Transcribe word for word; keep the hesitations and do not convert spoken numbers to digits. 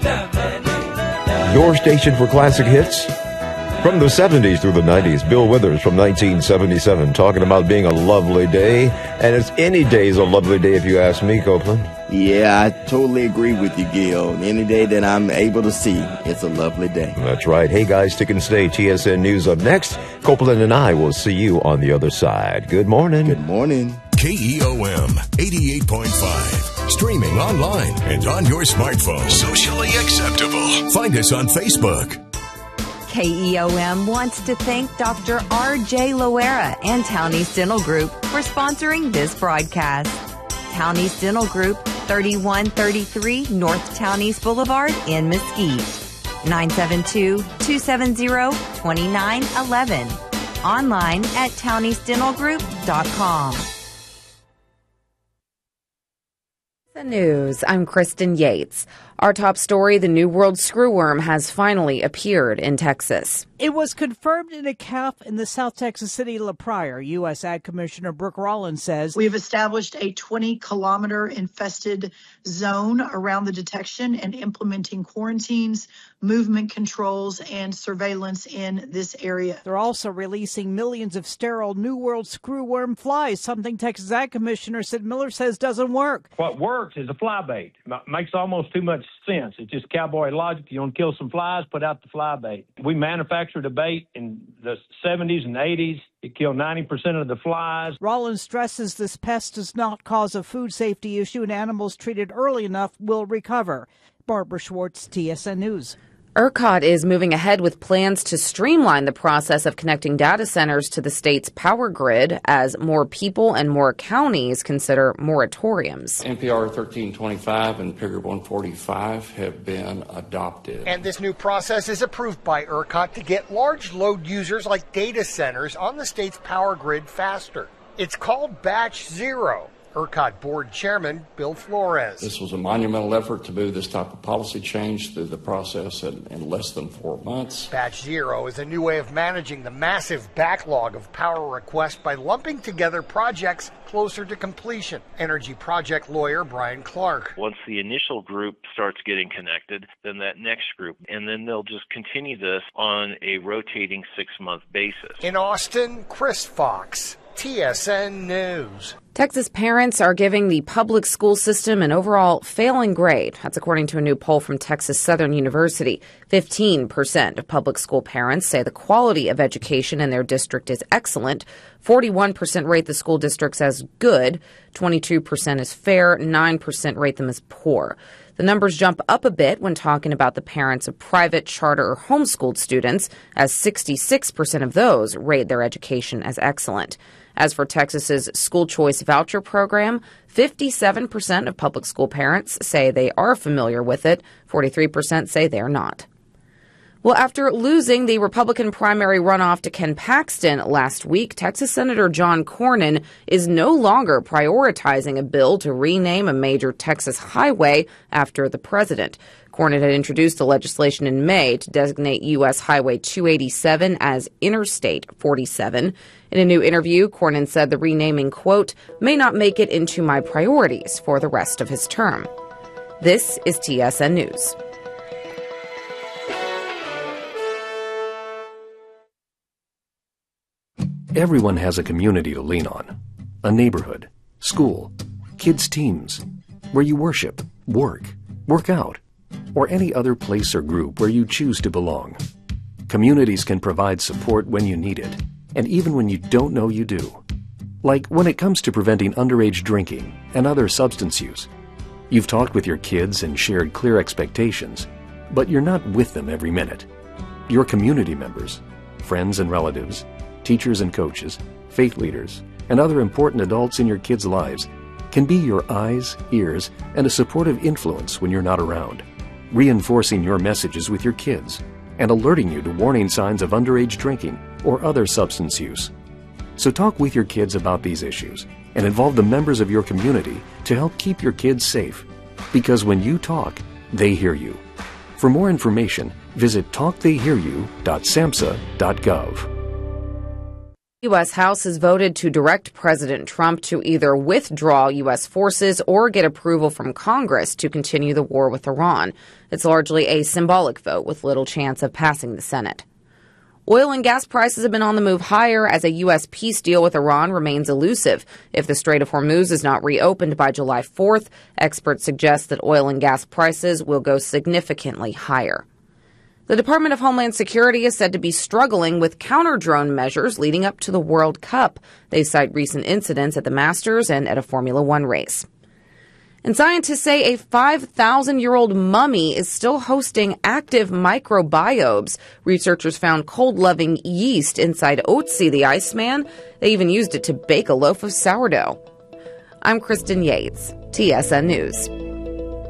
Your station for classic hits? From the seventies through the nineties, Bill Withers from nineteen seventy-seven, talking about being a lovely day. And it's any day's a lovely day if you ask me, Copeland. Yeah, I totally agree with you, Gil. Any day that I'm able to see, it's a lovely day. That's right. Hey, guys, stick and stay. T S N News up next. Copeland and I will see you on the other side. Good morning. Good morning. K E O M eighty-eight point five. Streaming online and on your smartphone. Socially acceptable. Find us on Facebook. K E O M wants to thank Doctor R J Loera and Townie's Dental Group for sponsoring this broadcast. Townie's Dental Group, thirty-one thirty-three North Townies Boulevard in Mesquite. nine seven two, two seven zero, two nine one one. Online at townies dental group dot com. The news. I'm Kristen Yates. Our top story, the New World screwworm has finally appeared in Texas. It was confirmed in a calf in the South Texas city La Pryor. U S Ag Commissioner Brooke Rollins says, "We have established a twenty kilometer infested zone around the detection and implementing quarantines, movement controls, and surveillance in this area." They're also releasing millions of sterile New World screwworm flies, something Texas Ag Commissioner Sid Miller says doesn't work. What works is a fly bait. It makes almost too much sense. It's just cowboy logic. You want to kill some flies, put out the fly bait. We manufactured a bait in the seventies and eighties. It killed ninety percent of the flies. Rollins stresses this pest does not cause a food safety issue and animals treated early enough will recover. Barbara Schwartz, T S N News. ERCOT is moving ahead with plans to streamline the process of connecting data centers to the state's power grid as more people and more counties consider moratoriums. N P R thirteen twenty-five and P I G R one forty-five have been adopted. And this new process is approved by ERCOT to get large load users like data centers on the state's power grid faster. It's called Batch Zero. ERCOT Board Chairman Bill Flores. This was a monumental effort to move this type of policy change through the process in, in less than four months. Batch Zero is a new way of managing the massive backlog of power requests by lumping together projects closer to completion. Energy project lawyer Brian Clark. Once the initial group starts getting connected, then that next group, and then they'll just continue this on a rotating six-month basis. In Austin, Chris Fox, T S N News. Texas parents are giving the public school system an overall failing grade. That's according to a new poll from Texas Southern University. fifteen percent of public school parents say the quality of education in their district is excellent. forty-one percent rate the school districts as good. twenty-two percent is fair. nine percent rate them as poor. The numbers jump up a bit when talking about the parents of private, charter, or homeschooled students, as sixty-six percent of those rate their education as excellent. As for Texas's school choice voucher program, fifty-seven percent of public school parents say they are familiar with it. forty-three percent say they're not. Well, after losing the Republican primary runoff to Ken Paxton last week, Texas Senator John Cornyn is no longer prioritizing a bill to rename a major Texas highway after the president. Cornyn had introduced the legislation in May to designate U S Highway two eighty-seven as Interstate forty-seven. In a new interview, Cornyn said the renaming, quote, may not make it into my priorities for the rest of his term. This is T S N News. Everyone has a community to lean on. A neighborhood, school, kids' teams, where you worship, work, work out, or any other place or group where you choose to belong. Communities can provide support when you need it, and even when you don't know you do. Like when it comes to preventing underage drinking and other substance use. You've talked with your kids and shared clear expectations, but you're not with them every minute. Your community members, friends and relatives, teachers and coaches, faith leaders, and other important adults in your kids' lives can be your eyes, ears, and a supportive influence when you're not around, reinforcing your messages with your kids and alerting you to warning signs of underage drinking or other substance use. So talk with your kids about these issues and involve the members of your community to help keep your kids safe. Because when you talk, they hear you. For more information, visit talk they hear you dot samhsa dot gov. U S. House has voted to direct President Trump to either withdraw U S forces or get approval from Congress to continue the war with Iran. It's largely a symbolic vote with little chance of passing the Senate. Oil and gas prices have been on the move higher as a U S peace deal with Iran remains elusive. If the Strait of Hormuz is not reopened by July fourth, experts suggest that oil and gas prices will go significantly higher. The Department of Homeland Security is said to be struggling with counter-drone measures leading up to the World Cup. They cite recent incidents at the Masters and at a Formula One race. And scientists say a five thousand year old mummy is still hosting active microbiomes. Researchers found cold-loving yeast inside Otzi the Iceman. They even used it to bake a loaf of sourdough. I'm Kristen Yates, T S N News.